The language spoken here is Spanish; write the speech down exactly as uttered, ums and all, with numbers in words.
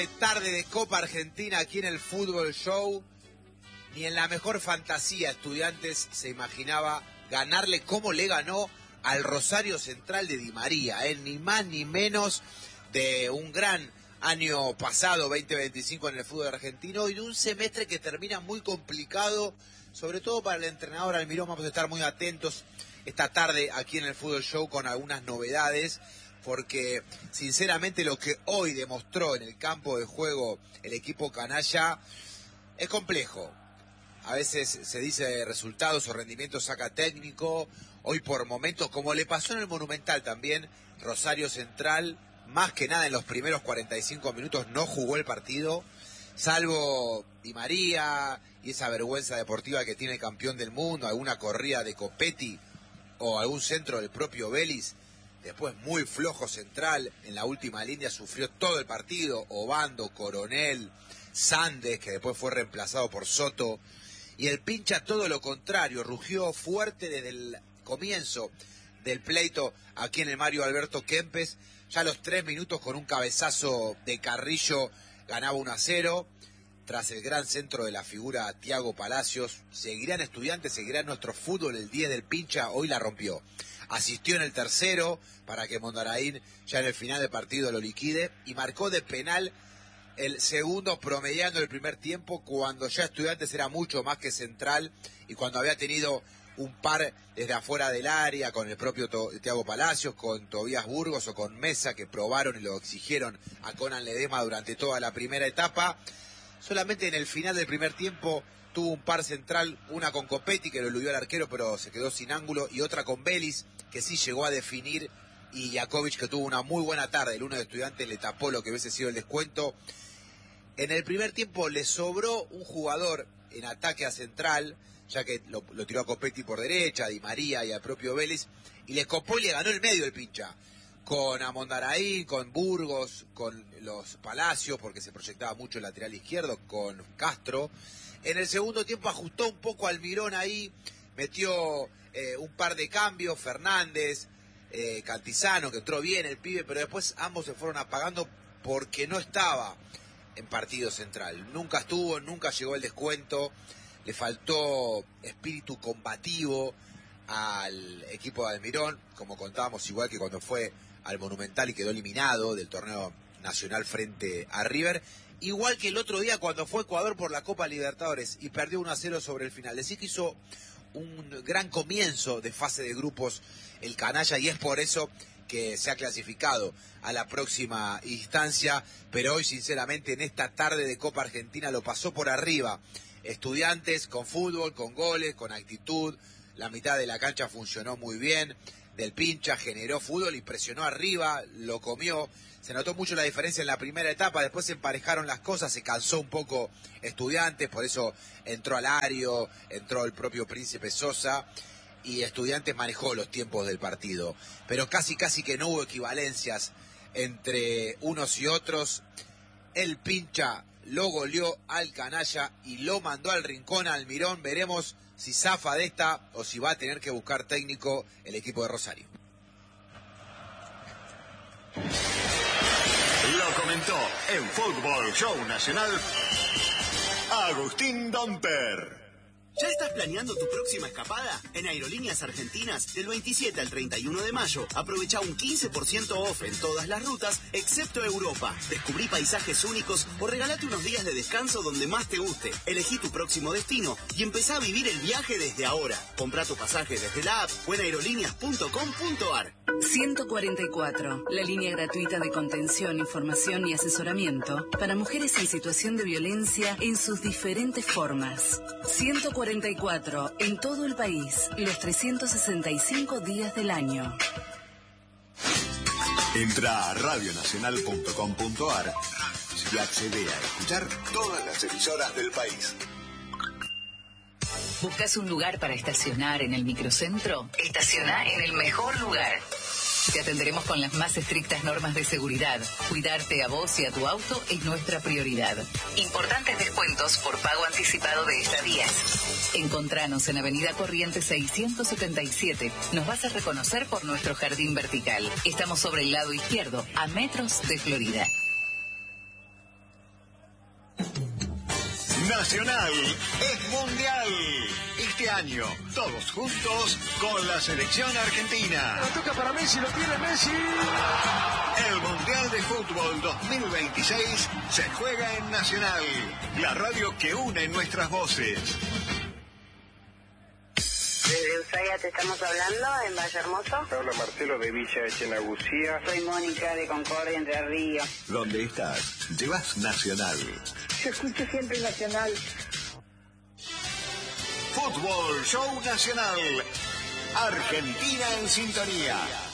Tarde de Copa Argentina aquí en el Fútbol Show. Ni en la mejor fantasía Estudiantes se imaginaba ganarle como le ganó al Rosario Central de Di María, ¿eh? Ni más ni menos de un gran año pasado, veinte veinticinco, en el fútbol argentino, y de un semestre que termina muy complicado, sobre todo para el entrenador Almirón. Vamos a estar muy atentos esta tarde aquí en el Fútbol Show con algunas novedades, porque sinceramente lo que hoy demostró en el campo de juego el equipo canalla es complejo. A veces se dice resultados o rendimientos saca técnico. Hoy por momentos, como le pasó en el Monumental también, Rosario Central, más que nada en los primeros cuarenta y cinco minutos, no jugó el partido, salvo Di María y esa vergüenza deportiva que tiene el campeón del mundo, alguna corrida de Copetti o algún centro del propio Vélez. Después muy flojo Central, en la última línea sufrió todo el partido, Obando, Coronel, Sandes, que después fue reemplazado por Soto. Y el Pincha todo lo contrario, rugió fuerte desde el comienzo del pleito aquí en el Mario Alberto Kempes. Ya a los tres minutos, con un cabezazo de Carrillo, ganaba uno a cero. Tras el gran centro de la figura Thiago Palacios, seguirán Estudiantes, seguirá nuestro fútbol. El diez del Pincha hoy la rompió. Asistió en el tercero para que Mondaraín ya en el final del partido lo liquide, y marcó de penal el segundo, promediando el primer tiempo, cuando ya Estudiantes era mucho más que Central y cuando había tenido un par desde afuera del área con el propio Thiago Palacios, con Tobías Burgos o con Mesa, que probaron y lo exigieron a Conan Ledesma durante toda la primera etapa. Solamente en el final del primer tiempo tuvo un par Central, una con Copetti, que lo eludió al arquero pero se quedó sin ángulo, y otra con Vélez, que sí llegó a definir, y Jakovic, que tuvo una muy buena tarde. El uno de Estudiantes le tapó lo que hubiese sido el descuento. En el primer tiempo le sobró un jugador en ataque a Central, ya que lo, lo tiró a Copetti por derecha, a Di María y al propio Vélez, y le copó y le ganó el medio el Pincha, con Amondaraín, con Burgos, con los Palacios, porque se proyectaba mucho el lateral izquierdo, con Castro. En el segundo tiempo ajustó un poco Almirón ahí, metió eh, un par de cambios, Fernández, eh, Cantizano, que entró bien el pibe, pero después ambos se fueron apagando porque no estaba en partido Central. Nunca estuvo, nunca llegó el descuento, le faltó espíritu combativo al equipo de Almirón, como contábamos, igual que cuando fue al Monumental y quedó eliminado del torneo nacional frente a River, igual que el otro día cuando fue Ecuador por la Copa Libertadores y perdió uno a cero sobre el final. Decir que hizo un gran comienzo de fase de grupos el canalla, y es por eso que se ha clasificado a la próxima instancia, pero hoy sinceramente en esta tarde de Copa Argentina lo pasó por arriba Estudiantes, con fútbol, con goles, con actitud. La mitad de la cancha funcionó muy bien, del Pincha generó fútbol y presionó arriba, lo comió. Se notó mucho la diferencia en la primera etapa, después se emparejaron las cosas, se cansó un poco Estudiantes, por eso entró Alario, entró el propio Príncipe Sosa, y Estudiantes manejó los tiempos del partido, pero casi casi que no hubo equivalencias entre unos y otros. El Pincha lo goleó al canalla y lo mandó al rincón a Almirón. Veremos si zafa de esta o si va a tener que buscar técnico el equipo de Rosario. Lo comentó en Fútbol Show Nacional Agustín Damper. ¿Ya estás planeando tu próxima escapada? En Aerolíneas Argentinas, del veintisiete al treinta y uno de mayo, aprovecha un quince por ciento off en todas las rutas, excepto Europa. Descubrí paisajes únicos o regalate unos días de descanso donde más te guste. Elegí tu próximo destino y empezá a vivir el viaje desde ahora. Comprá tu pasaje desde la app o en aerolíneas punto com punto ar. ciento cuarenta y cuatro, la línea gratuita de contención, información y asesoramiento para mujeres en situación de violencia en sus diferentes formas. ciento cuarenta y cuatro, en todo el país, los trescientos sesenta y cinco días del año. Entra a radio nacional punto com punto ar y accede a escuchar todas las emisoras del país. ¿Buscas un lugar para estacionar en el microcentro? Estaciona en el mejor lugar. Te atenderemos con las más estrictas normas de seguridad. Cuidarte a vos y a tu auto es nuestra prioridad. Importantes descuentos por pago anticipado de estadías. Encontranos en Avenida Corrientes seiscientos setenta y siete. Nos vas a reconocer por nuestro jardín vertical. Estamos sobre el lado izquierdo, a metros de Florida. Nacional es mundial. Este año, todos juntos con la selección argentina. La toca para Messi, lo tiene Messi. El Mundial de Fútbol dos mil veintiséis se juega en Nacional, la radio que une nuestras voces. Desde Ushuaia te estamos hablando, en Valle Hermoso. Habla Marcelo de Villa Echenagucía. Soy Mónica de Concordia, Entre Ríos. Donde estás, llevas Nacional. Yo escucho siempre Nacional. Fútbol Show Nacional. Argentina en sintonía.